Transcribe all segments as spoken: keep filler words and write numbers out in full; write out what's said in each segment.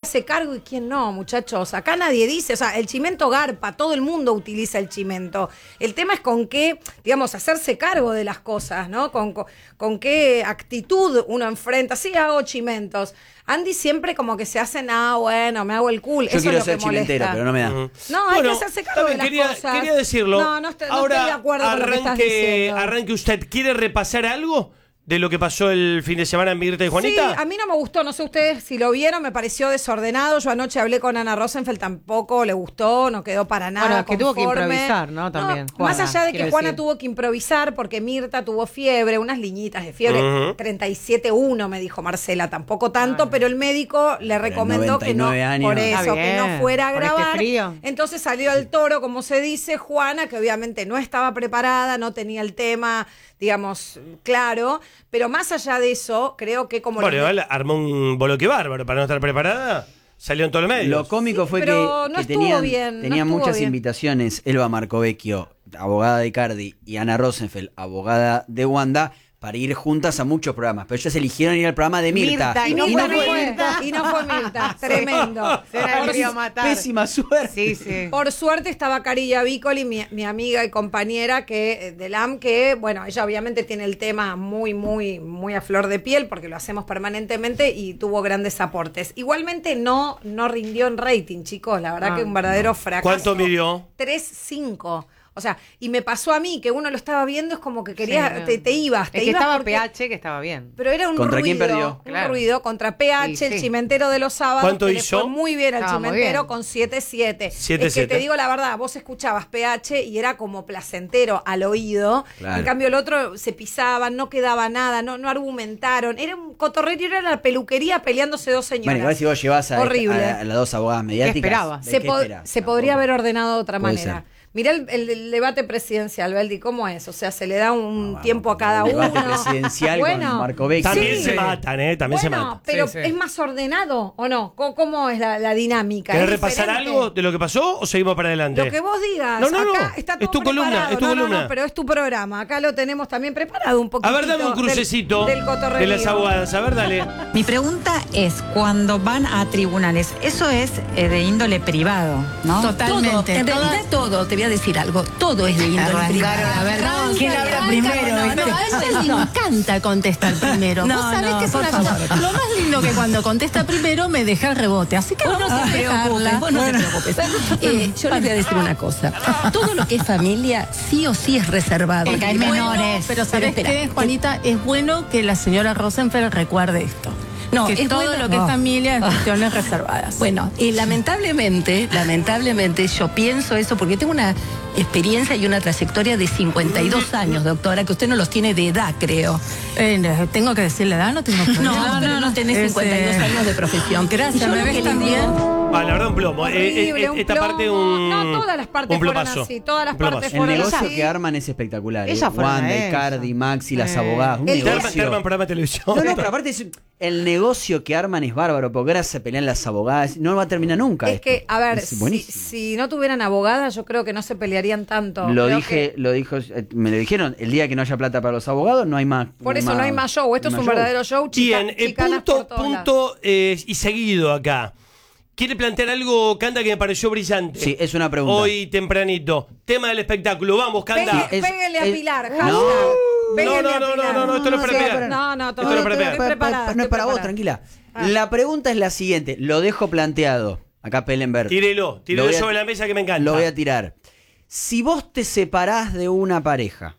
hace cargo y quién no, muchachos. Acá nadie dice, o sea, el chimento garpa, todo el mundo utiliza el chimento. El tema es con qué, digamos, hacerse cargo de las cosas, ¿no? Con, con, con qué actitud uno enfrenta. Sí, hago chimentos. Andy siempre como que se hacen, ah, bueno, me hago el cool. Yo Eso quiero es lo ser que molesta. chimentero, pero no me da. No, hay bueno, que hacerse cargo de las quería, cosas. quería decirlo. No, no, estoy, no Ahora, estoy de acuerdo con lo que estás arranque, diciendo. arranque usted. ¿Quiere repasar algo de lo que pasó el fin de semana en Mirta y Juanita? Sí, a mí no me gustó, no sé ustedes si lo vieron, me pareció desordenado. Yo anoche hablé con Ana Rosenfeld, tampoco le gustó, no quedó para nada Bueno, que tuvo que conforme. improvisar, ¿no? También, No, Juana, más allá de que quiero Juana decir. tuvo que improvisar porque Mirta tuvo fiebre, unas liñitas de fiebre, Uh-huh. treinta y siete punto uno me dijo Marcela, tampoco tanto, Ah. pero el médico le recomendó que no, noventa y nueve años. por eso, Está que no bien, fuera a por este grabar. frío. Entonces salió al toro, como se dice, Juana, que obviamente no estaba preparada, no tenía el tema, digamos, claro, pero más allá de eso, creo que como... Bueno, le- igual armó un boloque bárbaro para no estar preparada. Salió en todo el medio. Lo cómico Sí, fue pero que, no que estuvo tenían, bien, no tenían estuvo muchas bien. invitaciones. Elba Marcovecchio, abogada de Icardi, y Ana Rosenfeld, abogada de Wanda, para ir juntas a muchos programas. Pero ellas eligieron ir al programa de Mirta. Mirta, Y no, Y fue, no fue Mirta. Y no fue Mirta. Tremendo. Se la Por, quería matar. Pésima suerte. Sí, sí. por suerte estaba Carilla Bicoli, mi, mi amiga y compañera que eh, del A M, que, bueno, ella obviamente tiene el tema muy, muy, muy a flor de piel, porque lo hacemos permanentemente y tuvo grandes aportes. Igualmente no, no rindió en rating, chicos. La verdad Ah, que un verdadero fracaso. ¿Cuánto midió? tres cinco. O sea, y me pasó a mí, que uno lo estaba viendo, es como que quería, Sí, no. te, te ibas, te Es que ibas estaba porque- P H, que estaba bien. Pero era un ¿Contra ruido, quién perdió? un Claro. ruido contra P H, Sí, el sí. chimentero de los sábados. ¿Cuánto que le hizo? fue muy bien al Estaba muy chimentero bien. con siete siete. siete Es que siete. te digo la verdad, vos escuchabas P H y era como placentero al oído. Claro. En cambio el otro se pisaban, no quedaba nada, no, no argumentaron. Era un cotorreo, era la peluquería peleándose dos señoras. Bueno, igual si vos llevas a, Horrible. a- a las dos abogadas mediáticas. esperabas? ¿de se, qué po- esperás? se podría Tampoco. haber ordenado de otra Puede manera. ser. Mirá el, el- el debate presidencial, Beldi, ¿cómo es? O sea, se le da un No, tiempo a vamos, cada el uno. debate presidencial con Marcovecchio. También Sí. se matan, ¿eh? También bueno, se matan. pero Sí, sí. ¿es más ordenado o no? ¿Cómo, cómo es la, la dinámica? ¿Querés ¿Es repasar diferente? algo de lo que pasó o seguimos para adelante? Lo que vos digas. No, no, no. Acá está todo Es tu columna, preparado. es tu No, no, columna. no, pero es tu programa. Acá lo tenemos también preparado un poquito. A ver, dame un crucecito del, del cotorreo. de las abogadas. A ver, dale. Mi pregunta es, cuando van a tribunales, eso es eh, de índole privado, ¿no? Totalmente. Todo, en Todas- realidad todo, te voy a decir algo, todo es de índole privado. A ver, Arranca, ¿quién habla arranca, primero? no, ¿viste? no, a ella le encanta contestar primero. No, Vos sabés no, que es por una favor. cosa. Lo más lindo que cuando contesta primero me deja el rebote. Así que Vos vamos no a te preocupes, dejarla. vos no te preocupes. Eh, yo les voy a decir una cosa. Todo lo que es familia, sí o sí es reservado. Porque hay Y bueno, menores. Pero ¿sabés espera, qué, Juanita? Es bueno que la señora Rosenfeld recuerde esto. No, que es todo bueno- lo que es no. familia es cuestiones reservadas. Bueno, y lamentablemente, lamentablemente yo pienso eso porque tengo una experiencia y una trayectoria de cincuenta y dos años, doctora, que usted no los tiene de edad, creo. Eh, ¿Tengo que decirle edad? No tengo problema. No, pero no tenés Es, cincuenta y dos eh, años de profesión. Gracias, Y yo ¿me lo ves que les también? digo- Ah, la verdad, un plomo. Eh, eh, Horrible, eh, un esta plomo. parte un. No, todas las partes un fueron plomazo. así, todas las Un plomazo. partes El fueron negocio así. que arman es espectacular. ¿eh? Ellas fueron Wanda, a Icardi, eso. Maxi, las Eh. abogadas. Un El Te arman, negocio. te arman programa de televisión. No, no, pero aparte es, el negocio que arman es bárbaro, porque ahora se pelean las abogadas. No va a terminar nunca. Es esto. que, a ver, Es si, buenísimo. si no tuvieran abogadas, yo creo que no se pelearían tanto. Lo Creo dije, que- lo dijo, eh, me lo dijeron, el día que no haya plata para los abogados, no hay más. por eso no hay más show. Esto es un más show. verdadero show. Chica, Bien, eh, chicanas punto, por todos lados. punto eh, y seguido acá. ¿Quiere plantear algo, Canda, que me pareció brillante? Sí, es una pregunta. Hoy tempranito. Tema del espectáculo. Vamos, Canda. Pegue- es- Péguenle a es- Pilar, No. hashtag. Péguenle No, a no, no, Pilar. no, no, esto no es para Sí, pegar. pero- No, no, Esto no es para estoy pegar. Pa- pa- preparada, pa- no es estoy para vos, preparada. tranquila. Ah. La pregunta es la siguiente, lo dejo planteado. Acá Pellenberg. Tírelo, Lo tírelo voy a- sobre la mesa que me encanta. Lo voy a tirar. Si vos te separás de una pareja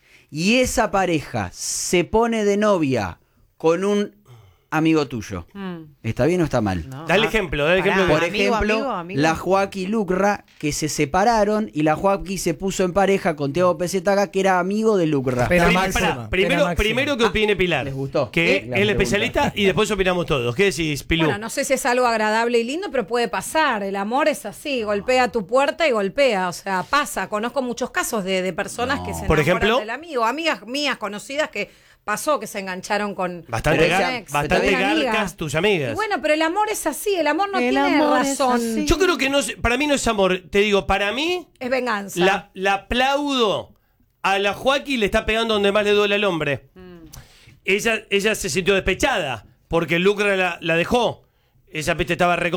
y esa pareja se pone de novia con un amigo tuyo, ¿está bien o está mal? No. Dale Ah, ejemplo, dale pará. ejemplo. Por Amigo, ejemplo, amigo, amigo. la Joaquí Lucra, que se separaron y la Joaquí se puso en pareja con Tiago Pesetaga, que era amigo de Lucra. Pena Prim- máxima, pará, pena primero, máxima. primero que opine Pilar. ¿les gustó? Que Sí, es la el pregunta. especialista y después opinamos todos. ¿Qué decís, Pilú? Bueno, no sé si es algo agradable y lindo, pero puede pasar. El amor es así, golpea a tu puerta y golpea. O sea, pasa. Conozco muchos casos de, de personas No. que se Por enamoran ejemplo. del amigo. Amigas mías conocidas que pasó que se engancharon con Bastante, con un gar- ex, bastante con una amiga. garcas tus amigas. Y bueno, pero el amor es así. El amor no El tiene amor es razón. así. Yo creo que no, es- para mí no es amor. Te digo, para mí, Es venganza. la, la aplaudo a la Joaquín, le está pegando donde más le duele al hombre. Ella, ella se sintió despechada porque Lucra la, la dejó. Esa peste estaba re